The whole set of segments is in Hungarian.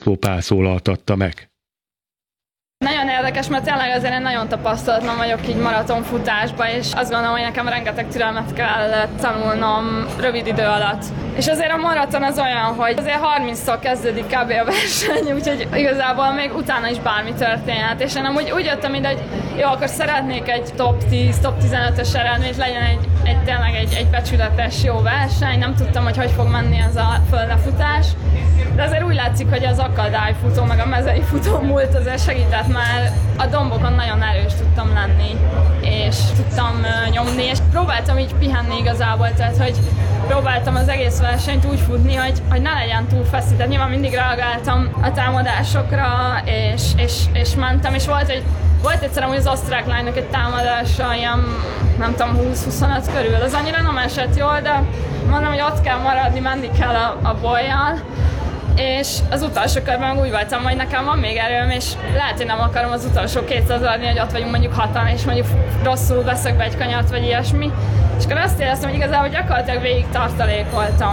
László Pál szólaltatta meg. Nagyon érdekes, mert tényleg azért én nagyon tapasztalatlan vagyok így maratonfutásban, és azt gondolom, hogy nekem rengeteg türelmet kell tanulnom rövid idő alatt. És azért a maraton az olyan, hogy azért 30-tól kezdődik kb. A verseny, úgyhogy igazából még utána is bármi történhet. És én amúgy úgy jöttem ide, hogy jó, akkor szeretnék egy top 10, top 15-ös eredményt, legyen tényleg egy becsületes jó verseny. Nem tudtam, hogy fog menni ez a földlefutás. De azért úgy látszik, hogy az akadályfutó, meg a mezei futó múlt azért segített, már a dombokon nagyon erős tudtam lenni, és tudtam nyomni, és próbáltam így pihenni igazából, tehát hogy próbáltam az egész versenyt úgy futni, hogy ne legyen túl feszített. Nyilván mindig reagáltam a támadásokra, és mentem, és volt egyszer amúgy az osztrák lánynak egy támadása, ilyen nem tudom, 20-25 körül, az annyira nem esett jól, de mondom, hogy ott kell maradni, menni kell a bollyal. És az utolsó körben úgy voltam, hogy nekem van még erőm, és lehet, hogy nem akarom az utolsó 200 adni, hogy ott vagyunk mondjuk 6-an, és mondjuk rosszul veszek be egy kanyart, vagy ilyesmi. És akkor azt éreztem, hogy igazából gyakorlatilag végig tartalékoltam.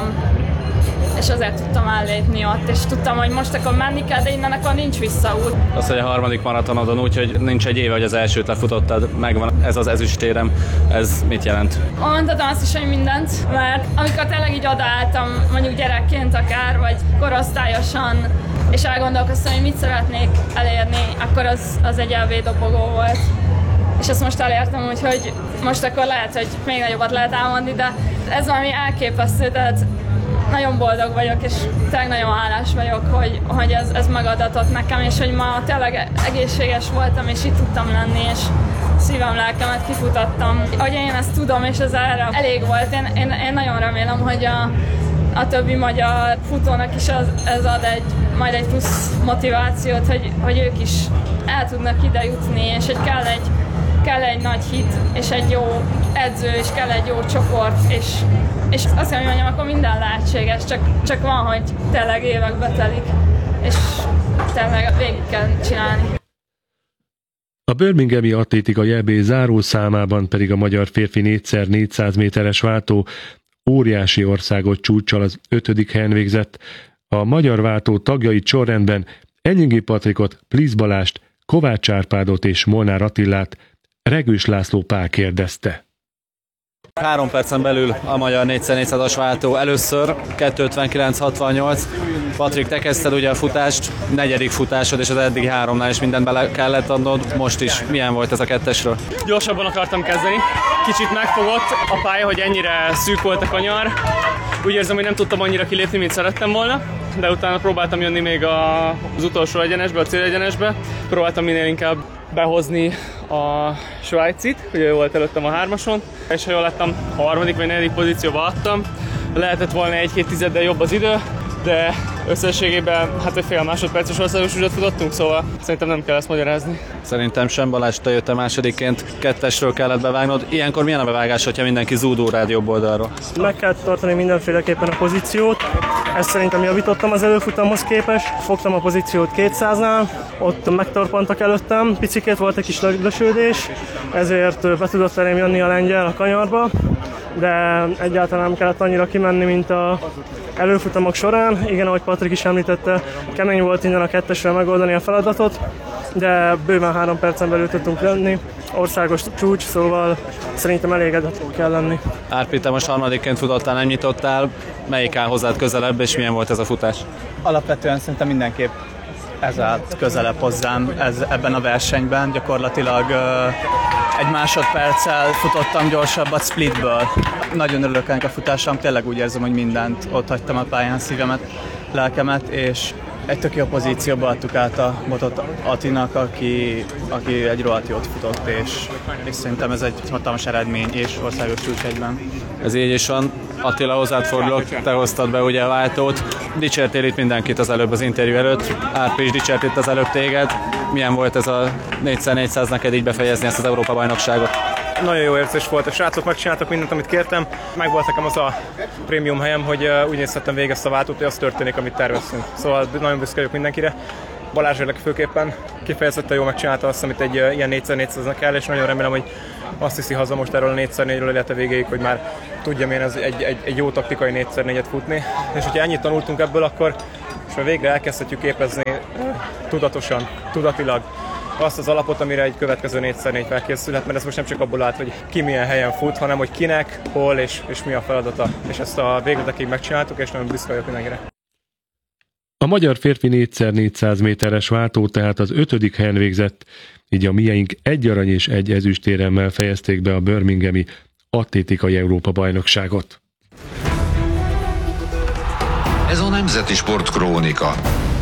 És azért tudtam ellépni ott, és tudtam, hogy most akkor menni kell, de innen akkor nincs visszaút. Az, hogy a harmadik maratonodon úgy, hogy nincs egy éve, hogy az elsőt lefutottad, megvan ez az ezüstérem, ez mit jelent? Mondhatom azt is, hogy mindent, mert amikor tényleg így odaálltam, mondjuk gyerekként akár, vagy korosztályosan, és elgondolkoztam, hogy mit szeretnék elérni, akkor az egy elvédobogó volt. És ezt most elértem, úgyhogy most akkor lehet, hogy még nagyobbat lehet álmodni, de ez valami elképesztő, tehát nagyon boldog vagyok, és tényleg nagyon hálás vagyok, hogy ez megadatott nekem, és hogy ma tényleg egészséges voltam, és itt tudtam lenni, és szívem, lelkemet kifutottam. Hogy én ezt tudom, és ez erre elég volt. Én nagyon remélem, hogy a többi magyar futónak is ez ad majd egy plusz motivációt, hogy ők is el tudnak ide jutni, és hogy kell egy nagy hit, és egy jó edző, és kell egy jó csoport, és azt kell, hogy mondjam, akkor minden lehetséges, csak van, hogy tényleg évekbe telik, és tényleg végig kell csinálni. A Birminghami atlétika JB zárószámában pedig a magyar férfi 4x400 méteres váltó óriási országos csúccsal az 5. helyen végzett. A magyar váltó tagjai sorrendben Enyingi Patrikot, Plisz Balást, Kovács Árpádot és Molnár Attillát Regős László Pál kérdezte. 3 percen belül a magyar 4x400-as váltó először, 2:59.68. Patrik, te kezdted ugye a futást, 4. futásod, és az eddigi 3-nál is mindent bele kellett adnod. Most is milyen volt ez a 2-esről? Gyorsabban akartam kezdeni. Kicsit megfogott a pálya, hogy ennyire szűk volt a kanyar. Úgy érzem, hogy nem tudtam annyira kilépni, mint szerettem volna, de utána próbáltam jönni még az utolsó egyenesbe, a célegyenesbe. Próbáltam minél inkább behozni a svájcit, ugye ő volt előttem a 3-ason, és ha jól láttam, 3. vagy 4. pozícióba adtam. Lehetett volna 1-2 tizeddel jobb az idő, de összességében hát egy fél másodperces országos csúcsot futottunk, szóval szerintem nem kell ezt magyarázni. Szerintem sem, Balázs, te jöttél másodikként, 2-esről kellett bevágnod. Ilyenkor milyen a bevágás, hogyha mindenki zúdul rád jobb oldalról? Meg kell tartani mindenféleképpen a pozíciót. Ezt szerintem javítottam az előfutamhoz képest. Fogtam a pozíciót 200-nál, ott megtorpantak előttem, picikét volt egy kis lösődés, ezért be tudott elém jönni a lengyel a kanyarba, de egyáltalán nem kellett annyira kimenni, mint a előfutamok során. Igen, ahogy Patrik is említette, kemény volt innen a 2-esről megoldani a feladatot, de bőven 3 percen belül tudtunk lenni. Országos csúcs, szóval szerintem elégedett kell lenni. Árpi, te most 3-ként futottál, nem nyitottál. Melyik áll hozzád közelebb, és milyen volt ez a futás? Alapvetően szerintem mindenképp ez állt közelebb hozzám ebben a versenyben. Gyakorlatilag egy másodperccel futottam gyorsabbat splitből. Nagyon örülök ennek a futásom, tényleg úgy érzem, hogy mindent ott hagytam a pályán, szívemet, lelkemet, és egy tök jó pozícióba adtuk át a botot Attinak, aki egy rohadt jót futott, és szerintem ez egy hatalmas eredmény, és országos csúcs egyben. Ez így is van. Attila, hozzád fordulok, te hoztad be ugye a váltót. Dicsértél itt mindenkit az előbb az interjú előtt. Árpi is dicsért itt az előbb téged. Milyen volt ez a 4x400 neked így befejezni ezt az Európa-bajnokságot? Nagyon jó érzés volt, a srácok megcsináltak mindent, amit kértem. Meg volt nekem az a prémium helyem, hogy úgy nézhettem végig ezt a váltót, hogy az történik, amit terveztünk. Szóval nagyon büszke vagyok mindenkire. Balázsérlek főképpen kifejezetten jól megcsinálta azt, amit egy ilyen 4x400-nak kell, és nagyon remélem, hogy azt hiszi haza most erről a 4x4-ről, illetve végéig, hogy már tudjam én egy jó taktikai 4x4-et futni. És hogyha ennyit tanultunk ebből, akkor és már végre elkezdhetjük képezni tudatosan, tudatilag azt az alapot, amire egy következő 4x4 felkészülhet, mert ez most nem csak abból állt, hogy ki milyen helyen fut, hanem hogy kinek, hol és mi a feladata. És ezt a végletekig megcsináltuk, és nagyon büszke vagyok mindenkire. A magyar férfi 4x400 méteres váltó tehát az 5. helyen végzett, így a mieink 1 arany és 1 ezüstéremmel fejezték be a birminghami atlétikai Európa-bajnokságot. Ez a Nemzeti Sport Krónika.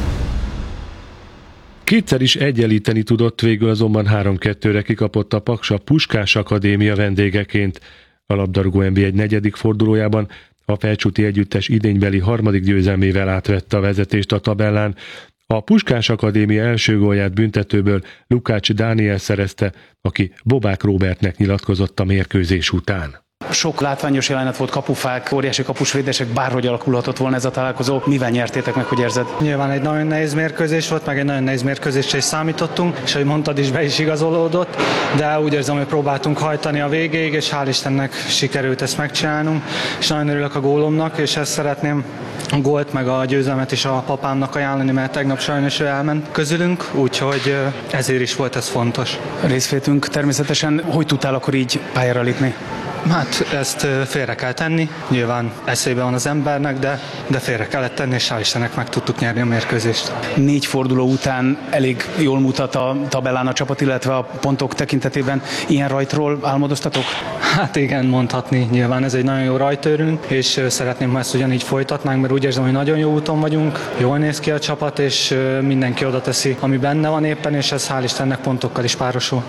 Kétszer is egyenlíteni tudott, végül azonban 3-2-re kikapott a Paksa Puskás Akadémia vendégeként. A labdarúgó NB1 negyedik fordulójában a Felcsúti együttes idénybeli 3. győzelmével átvette a vezetést a tabellán. A Puskás Akadémia első gólját büntetőből Lukács Dániel szerezte, aki Bobák Róbertnek nyilatkozott a mérkőzés után. Sok látványos jelenet volt, kapufák, óriási kapusvédések, bárhogy alakulhatott volna ez a találkozó. Mivel nyertétek meg, hogy érzed? Nyilván egy nagyon nehéz mérkőzés volt, meg egy nagyon nehéz mérkőzésre is számítottunk, és ahogy mondtad is, be is igazolódott, de úgy érzem, hogy próbáltunk hajtani a végéig, és hál' Istennek sikerült ezt megcsinálnunk, és nagyon örülök a gólomnak, és ezt szeretném a gólt meg a győzelmet is a papámnak ajánlani, mert tegnap sajnos ő elment közülünk, úgyhogy ezért is volt ez fontos. Részvétünk természetesen. Hogy tudtál akkor így pályára lépni? Hát ezt félre kell tenni, nyilván eszébe van az embernek, de félre kellett tenni, és hál' Istennek meg tudtuk nyerni a mérkőzést. 4 forduló után elég jól mutat a tabellán a csapat, illetve a pontok tekintetében. Ilyen rajtról álmodoztatok? Hát igen, mondhatni. Nyilván ez egy nagyon jó rajtőrünk, és szeretném, ha ezt ugyanígy folytatnánk, mert úgy érzem, hogy nagyon jó úton vagyunk, jól néz ki a csapat, és mindenki oda teszi, ami benne van éppen, és ez hál' Istennek pontokkal is párosul.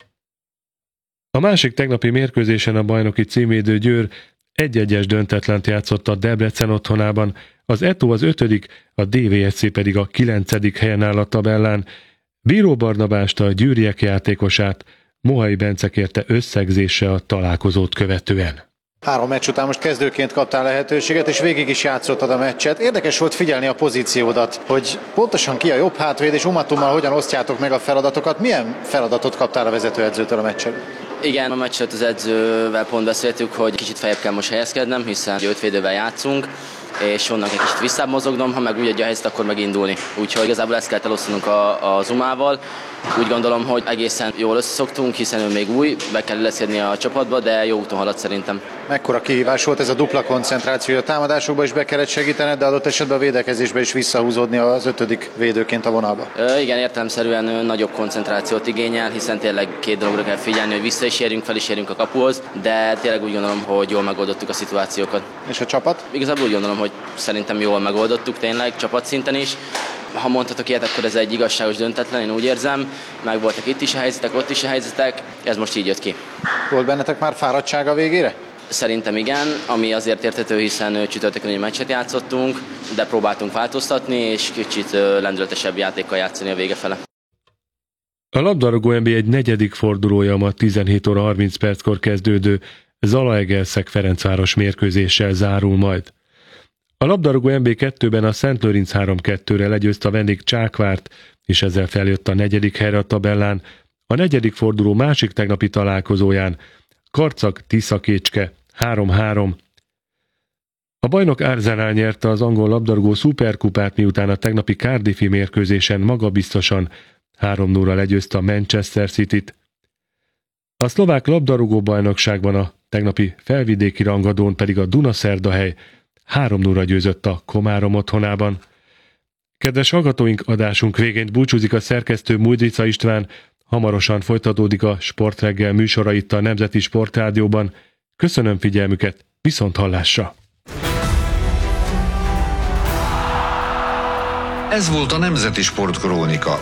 A másik tegnapi mérkőzésen a bajnoki címvédő Győr 1-1-es döntetlent játszott a Debrecen otthonában, az Eto az 5., a DVSC pedig a 9. helyen áll a tabellán. Bíró Barnabást, a győriek játékosát Mohai Bence kérte összegzése a találkozót követően. 3 meccs után most kezdőként kaptál lehetőséget, és végig is játszottad a meccset. Érdekes volt figyelni a pozíciódat, hogy pontosan ki a jobb hátvéd, és Umatummal hogyan osztjátok meg a feladatokat. Milyen feladatot kaptál a vezetőedzőtől a meccsen? Igen, a meccset az edzővel pont beszéltük, hogy kicsit feljebb kell most helyezkednem, hiszen 5 védővel játszunk, és onnan egy kicsit visszább mozognom, ha meg úgy adja a helyzet, akkor megindulni. Úgyhogy igazából ezt kellett elosztanunk a Zumával. Úgy gondolom, hogy egészen jól összeszoktunk, hiszen ő még új, be kell illeszkedni a csapatba, de jó úton halad szerintem. Mekkora kihívás volt ez a dupla koncentráció, a támadásokban is be kellett segítened, de adott esetben a védekezésbe is visszahúzódni az 5. védőként a vonalba? Igen, értelemszerűen nagyobb koncentrációt igényel, hiszen tényleg 2 dologra kell figyelni, hogy vissza is érjünk, fel is érjünk a kapuhoz, de tényleg úgy gondolom, hogy jól megoldottuk a szituációkat. És a csapat? Igazából úgy gondolom, hogy szerintem jól megoldottuk tényleg, csapatszinten is. Ha mondhatok ilyet, akkor ez egy igazságos döntetlen, én úgy érzem. Meg voltak itt is a helyzetek, ott is a helyzetek, ez most így jött ki. Volt bennetek már fáradtság a végére? Szerintem igen, ami azért érthető, hiszen csütörtökön egy meccset játszottunk, de próbáltunk változtatni, és kicsit lendületesebb játékkal játszani a vége fele. A labdarúgó NB1 negyedik fordulója ma 17 óra 30 perckor kezdődő Zalaegerszeg-Ferencváros mérkőzéssel zárul majd. A labdarúgó NB2-ben a Szent Lőrinc 3-2-re legyőzte a vendég Csákvárt, és ezzel feljött a 4. helyre a tabellán. A 4. forduló másik tegnapi találkozóján Karcag-Tiszakécske 3-3. A bajnok Arsenal nyerte az angol labdarúgó szuperkupát, miután a tegnapi Cardiffi mérkőzésen magabiztosan 3-0-ra legyőzte a Manchester Cityt. A szlovák labdarúgó bajnokságban a tegnapi felvidéki rangadón pedig a Dunaszerdahely 3-0-ra győzött a Komárom otthonában. Kedves hallgatóink, adásunk végén búcsúzik a szerkesztő Mújdrica István. Hamarosan folytatódik a Sportreggel műsora itt a Nemzeti Sportrádióban. Köszönöm figyelmüket, viszont hallásra! Ez volt a Nemzeti Sport Krónika.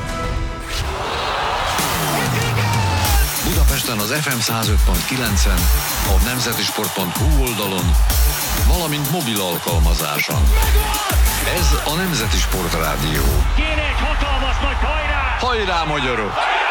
Budapesten az FM 105.9-en, a nemzetisport.hu oldalon, valamint mobil alkalmazáson. Ez a Nemzeti Sport Rádió. Kéne egy hatalmas nagy hajrá! Hajrá, magyarok!